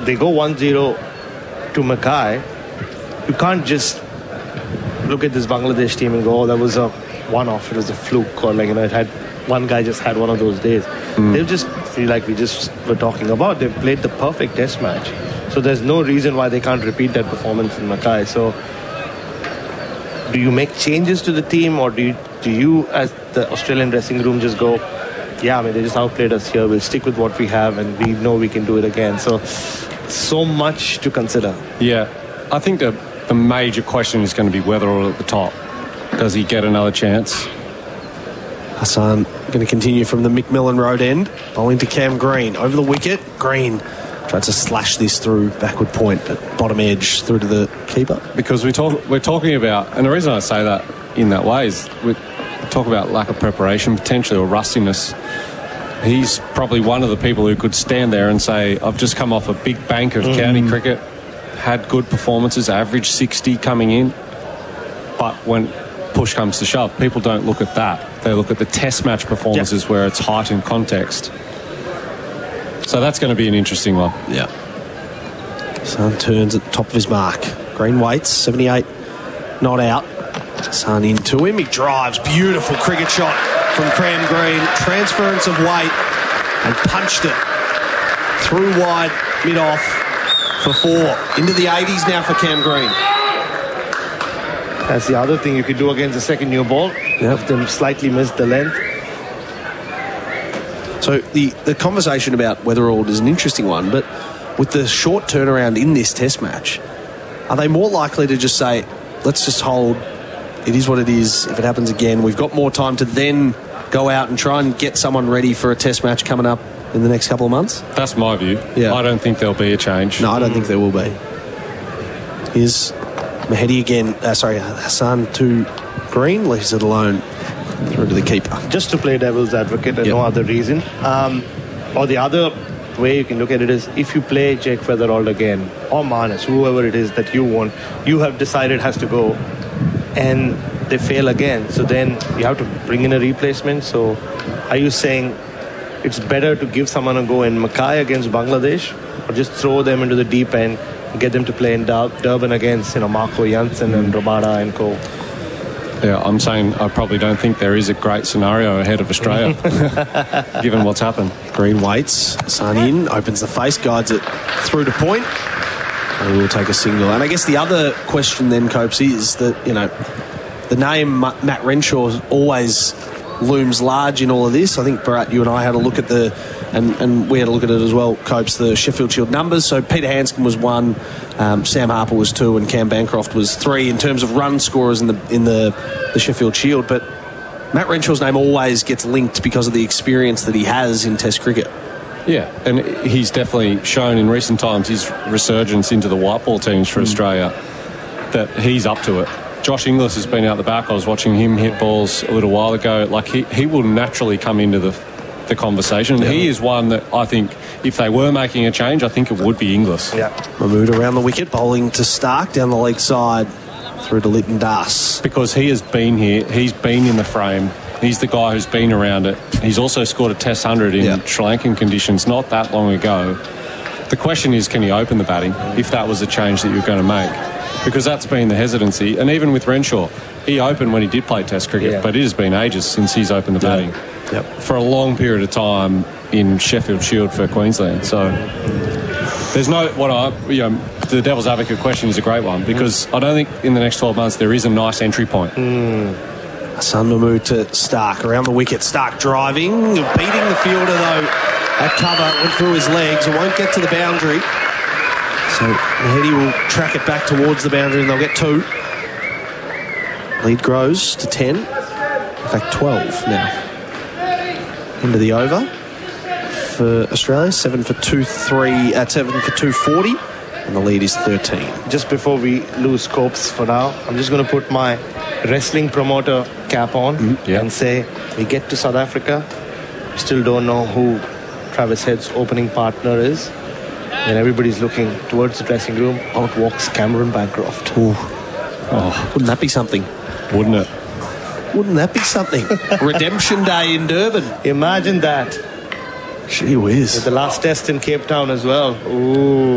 they go 1-0 to Mackay, you can't just look at this Bangladesh team and go, oh, that was a one-off, it was a fluke, or it had one guy just had one of those days. They've just feel like we just were talking about. They've played the perfect test match. So there's no reason why they can't repeat that performance in Mackay. So do you make changes to the team, or do you as the Australian dressing room just go, yeah, they just outplayed us here, we'll stick with what we have and we know we can do it again. So much to consider. Yeah, I think the major question is going to be Weatherall at the top. Does he get another chance? Hassan going to continue from the McMillan Road end, bowling to Cam Green. Over the wicket, Green tries to slash this through backward point at bottom edge through to the keeper. Because we're talking about, and the reason I say that in that way is we talk about lack of preparation potentially, or rustiness. He's probably one of the people who could stand there and say, I've just come off a big bank of county cricket, had good performances, average 60 coming in, but when push comes to shove, people don't look at that. They look at the test match performances where it's heightened context. So that's going to be an interesting one. Yeah. Hassan turns at the top of his mark. Green waits, 78 not out. Hassan into him, he drives, beautiful cricket shot from Cam Green, transference of weight, and punched it through wide, mid-off for 4. Into the 80s now for Cam Green. That's the other thing you could do against the second new ball. If them slightly missed the length. So the conversation about Weatherall is an interesting one, but with the short turnaround in this test match, are they more likely to just say, let's just hold, it is what it is, if it happens again, we've got more time to then go out and try and get someone ready for a test match coming up in the next couple of months? That's my view. Yeah. I don't think there'll be a change. No, I don't think there will be. Here's Mahedi again, Hassan to Green, leaves it alone through to the keeper. Just to play devil's advocate and no other reason. Or the other way you can look at it is, if you play Jake Weatherall again, or Marnus, whoever it is that you want, you have decided has to go, and they fail again, so then you have to bring in a replacement. So are you saying it's better to give someone a go in Mackay against Bangladesh, or just throw them into the deep end and get them to play in Durban against Marco Jansen and Rabada and co? Yeah, I'm saying I probably don't think there is a great scenario ahead of Australia, given what's happened. Green waits, Hassan in, opens the face, guides it through to point, and we'll take a single. And I guess the other question then, Copes, is that, the name Matt Renshaw always looms large in all of this. I think, Bharat, you and I had a look at and we had a look at it as well, Copes, the Sheffield Shield numbers. So Peter Hanscom was 1, Sam Harper was 2, and Cam Bancroft was 3 in terms of run scorers in the Sheffield Shield. But Matt Renshaw's name always gets linked because of the experience that he has in Test cricket. Yeah, and he's definitely shown in recent times his resurgence into the white ball teams for Australia, that he's up to it. Josh Inglis has been out the back. I was watching him hit balls a little while ago. Like, he will naturally come into the conversation. Yeah. He is one that I think, if they were making a change, I think it would be Inglis. Yeah. Mahmood around the wicket, bowling to Stark down the leg side through to Lytton Das. Because he has been here, he's been in the frame. He's the guy who's been around it. He's also scored a Test 100 in Sri Lankan conditions not that long ago. The question is, can he open the batting if that was a change that you're going to make? Because that's been the hesitancy. And even with Renshaw, he opened when he did play Test cricket, but it has been ages since he's opened the batting. Yep. For a long period of time in Sheffield Shield for Queensland. So there's the devil's advocate question is a great one, because I don't think in the next 12 months there is a nice entry point. Hassan Mahmood to Stark around the wicket. Stark driving, beating the fielder though at cover, went through his legs and won't get to the boundary. So Mahedi will track it back towards the boundary and they'll get 2. Lead grows to 10. In fact, 12 now. Into the over for Australia. 7 for 240. And the lead is 13. Just before we lose Scopes for now, I'm just going to put my wrestling promoter cap on and say, we get to South Africa, still don't know who Travis Head's opening partner is, and everybody's looking towards the dressing room. Out walks Cameron Bancroft. Wouldn't that be something? Wouldn't it? Wouldn't that be something? Redemption Day in Durban. Imagine that. Gee whiz. With the last test in Cape Town as well. Ooh.